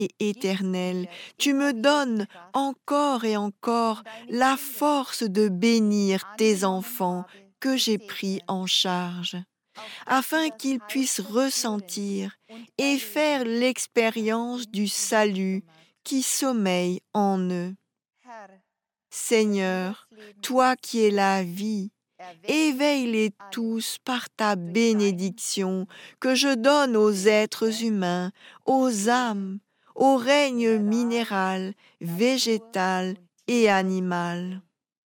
et éternel, tu me donnes encore et encore la force de bénir tes enfants que j'ai pris en charge, afin qu'ils puissent ressentir et faire l'expérience du salut qui sommeille en eux. Seigneur, toi qui es la vie, éveille-les tous par ta bénédiction que je donne aux êtres humains, aux âmes, au règne minéral, végétal et animal.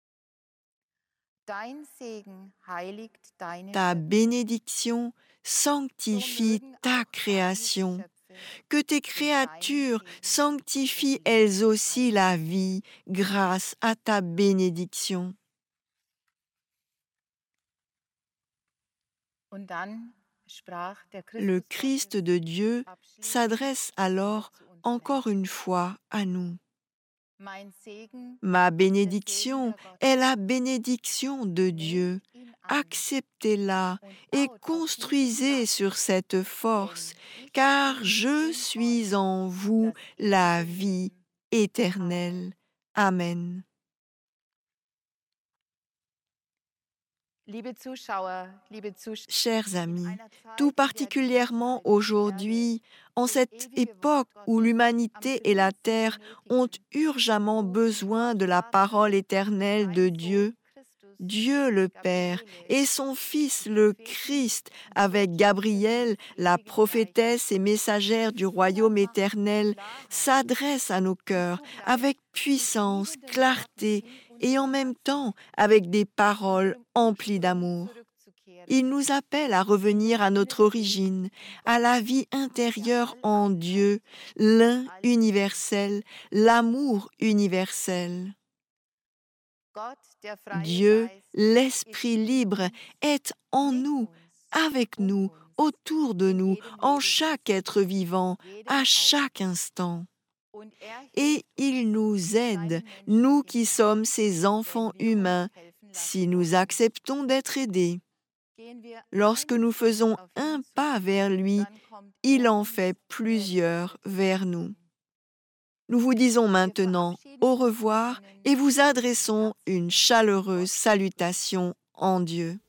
Ta bénédiction sanctifie ta création. Que tes créatures sanctifient elles aussi la vie grâce à ta bénédiction. Le Christ de Dieu s'adresse alors encore une fois à nous. Ma bénédiction est la bénédiction de Dieu. Acceptez-la et construisez sur cette force, car je suis en vous la vie éternelle. Amen. Chers amis, tout particulièrement aujourd'hui, en cette époque où l'humanité et la terre ont urgemment besoin de la parole éternelle de Dieu, Dieu le Père et son Fils le Christ, avec Gabriel, la prophétesse et messagère du royaume éternel, s'adressent à nos cœurs avec puissance, clarté et en même temps avec des paroles emplies d'amour. Il nous appelle à revenir à notre origine, à la vie intérieure en Dieu, l'un universel, l'amour universel. Dieu, l'Esprit libre, est en nous, avec nous, autour de nous, en chaque être vivant, à chaque instant. Et il nous aide, nous qui sommes ses enfants humains, si nous acceptons d'être aidés. Lorsque nous faisons un pas vers lui, il en fait plusieurs vers nous. Nous vous disons maintenant au revoir et vous adressons une chaleureuse salutation en Dieu.